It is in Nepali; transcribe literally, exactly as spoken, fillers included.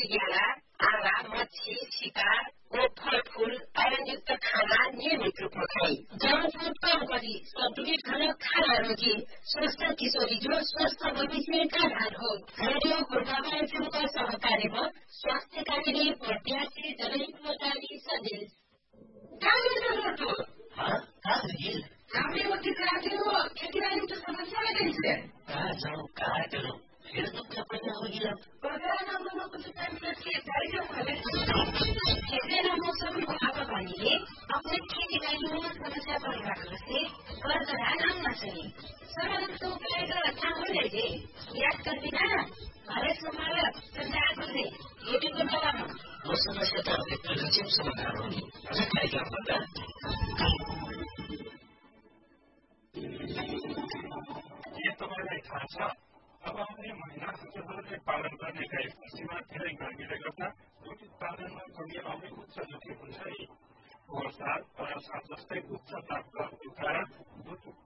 सिँगाला आँगा मच्छी शिकार ओ फलफूल आयरनयुक्त खाना नियमित रूपमा खाई जंक फूड कम गरी सन्तुलित खाना खाना रोजी स्वस्थ किशोरी जो स्वस्थ भविष्यका आधार हो। रेडियो गोर्खामा एफएमका सहकार्यमा स्वास्थ्य कार्यालय प्रत्याशी जनहितको जारी सन्देश। हामीले मात्रै काट्यो खेतीबारीको समस्या देखिन्छ कहाँ जाउँ कहाँ गरौँ फेरि दुःख पनि होगिला प्रधानमन्त्रीको कुछ काम खेतबारीको भने खेतीमा मौसमको आवागमनले अपने खेतीबारीमा समस्या परिरहेको से कर्जरा नाम नसके समाधानको उपाय त थाहा हुँदैछ याद गर्दिन घरै सम्हाल संसारको चाहिँ खेतीको बेलामा म समस्या त एकैछिन समाधान हो नि अझ कार्यक्रम भन्दा के तपाईँलाई थाहा छ अब आउने महिना हजुरहरूले पालन गर्ने गाई पशुमा धेरै गर्मीले गर्दा दुध उत्पादनमा कमी आउने उच्च जोखिम हुन्छ नि। वर्षा वर्षा जस्तै उच्च तापक्रमको कारण दुध